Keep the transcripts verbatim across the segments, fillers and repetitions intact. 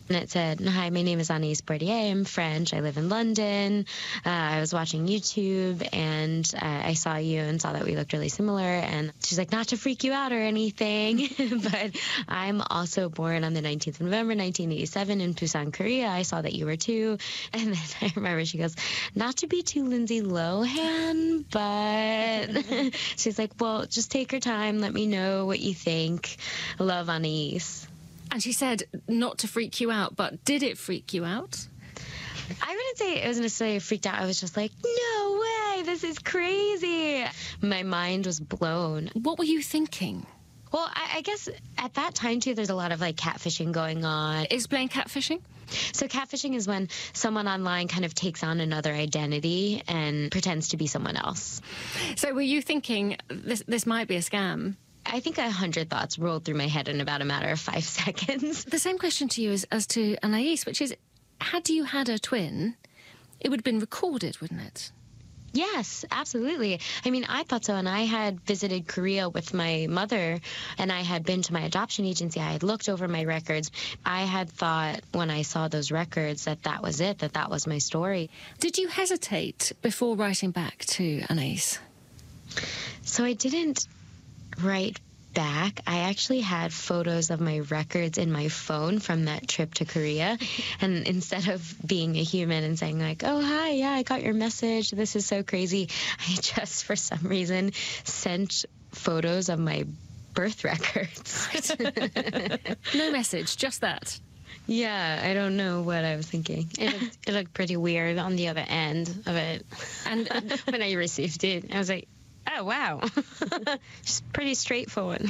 And it said, "Hi, my name is Anaïs Bordier. I'm French. I live in London. Uh, I was watching YouTube, and uh, I saw you and saw that we looked really similar." And she's like, "Not to freak you out or anything, but I'm also born on the nineteenth of November, nineteen eighty-seven in Busan, Korea. I saw that you were too." And then I remember she goes, "Not to be too Lindsay Lohan, but..." She's like, "Well, just take your time. Let me know what you think. Love, Anaïs." And she said not to freak you out, but did it freak you out? I wouldn't say it was necessarily freaked out. I was just like, no way, this is crazy. My mind was blown. What were you thinking? Well, I, I guess at that time, too, there's a lot of, like, catfishing going on. Explain catfishing. So catfishing is when someone online kind of takes on another identity and pretends to be someone else. So were you thinking, this, this might be a scam? I think a hundred thoughts rolled through my head in about a matter of five seconds. The same question to you as, as to Anaïs, which is, had you had a twin, it would have been recorded, wouldn't it? Yes, absolutely. I mean, I thought so, and I had visited Korea with my mother, and I had been to my adoption agency. I had looked over my records. I had thought when I saw those records that that was it, that that was my story. Did you hesitate before writing back to Anaïs? So I didn't write back. I actually had photos of my records in my phone from that trip to Korea. And instead of being a human and saying like, "Oh, hi, yeah, I got your message. This is so crazy," I just, for some reason, sent photos of my birth records. No message, just that. Yeah, I don't know what I was thinking. It looked, it looked pretty weird on the other end of it. And when I received it, I was like, oh, wow. Just pretty straightforward.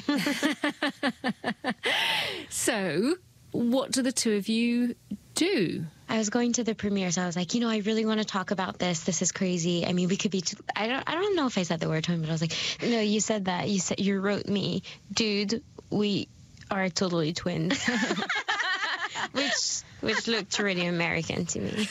So, what do the two of you do? I was going to the premiere, so I was like, you know, I really want to talk about this. This is crazy. I mean, we could be... T- I don't I don't know if I said the word to him, but I was like... No, you said that. You said you wrote me, "Dude, we are totally twins." which which looked really American to me.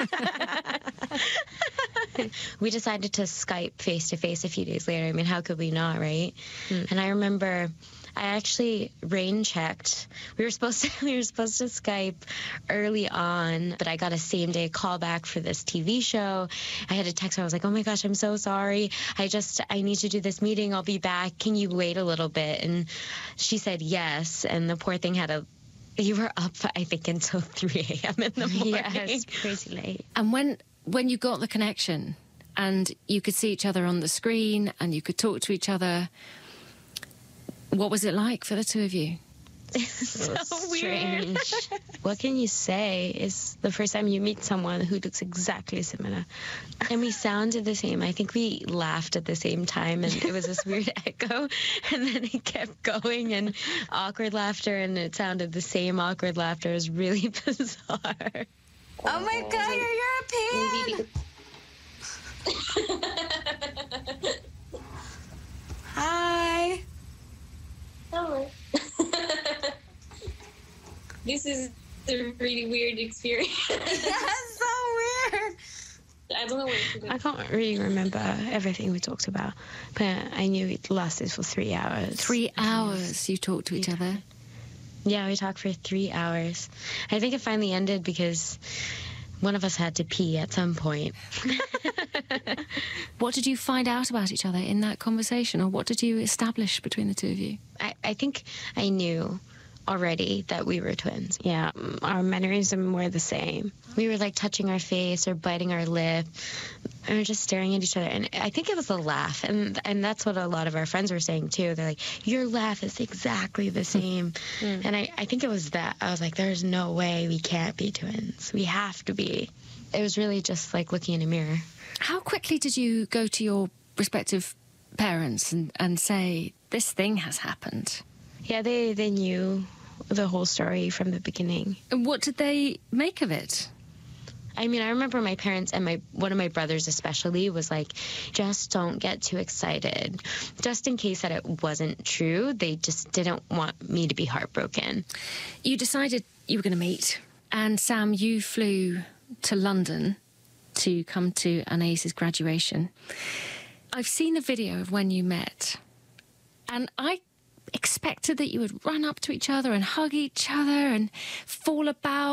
We decided to Skype face-to-face a few days later. I mean, how could we not, right? Mm. And I remember I actually rain-checked. We were supposed to we were supposed to Skype early on, but I got a same-day call back for this T V show. I had a text her. I was like, "Oh, my gosh, I'm so sorry. I just, I need to do this meeting. I'll be back. Can you wait a little bit?" And she said yes, and the poor thing had a... You were up, I think, until three a.m. in the morning. Yes, crazy late. And when... When you got the connection and you could see each other on the screen and you could talk to each other, what was it like for the two of you? So, so weird. What can you say? It's the first time you meet someone who looks exactly similar. And we sounded the same. I think we laughed at the same time, and it was this weird echo. And then it kept going, and awkward laughter, and it sounded the same awkward laughter. It was really bizarre. Oh my God, you're European! Hi. Hello. This is a really weird experience. That's so weird. I don't know what to do. I can't really remember everything we talked about, but I knew it lasted for three hours. Three hours you talked to each yeah. other? Yeah, we talked for three hours. I think it finally ended because one of us had to pee at some point. What did you find out about each other in that conversation, or what did you establish between the two of you? I, I think I knew already that we were twins. Yeah, our mannerisms were the same. We were like touching our face or biting our lip, and we were just staring at each other. And I think it was a laugh, and and that's what a lot of our friends were saying too. They're like, "Your laugh is exactly the same." Mm. And I, I think it was that. I was like, there's no way we can't be twins. We have to be. It was really just like looking in a mirror. How quickly did you go to your respective parents and, and say, "This thing has happened"? Yeah, they, they knew the whole story from the beginning. And what did they make of it? I mean, I remember my parents and my one of my brothers especially was like, just don't get too excited. Just in case that it wasn't true, they just didn't want me to be heartbroken. You decided you were going to meet, and Sam, you flew to London to come to Anaïs's graduation. I've seen the video of when you met, and I expected that you would run up to each other and hug each other and fall about.